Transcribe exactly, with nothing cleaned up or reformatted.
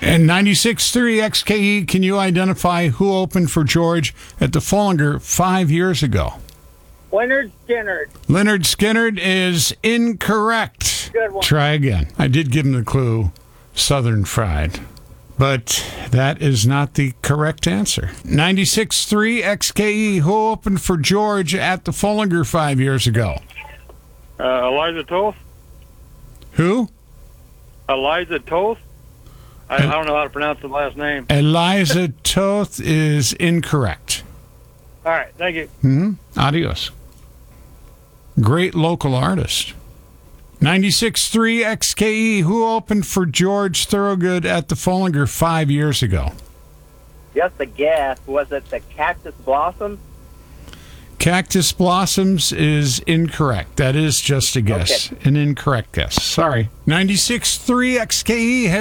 And ninety-six point three X K E, can you identify who opened for George at the Follinger five years ago? Leonard Skinner. Leonard Skinner is incorrect. Good one. Try again. I did give him the clue, Southern Fried. But that is not the correct answer. ninety-six point three X K E, who opened for George at the Follinger five years ago? Uh, Eliza Toth? Who? Eliza Toth? I, I don't know how to pronounce the last name. Eliza Toth is incorrect. All right, thank you. Hmm? Adios. Great local artist. ninety-six point three X K E, who opened for George Thorogood at the Follinger five years ago? Just a guess. Was it the Cactus Blossom? Cactus Blossoms is incorrect. That is just a guess. Okay. An incorrect guess. Sorry. ninety-six point three X K E has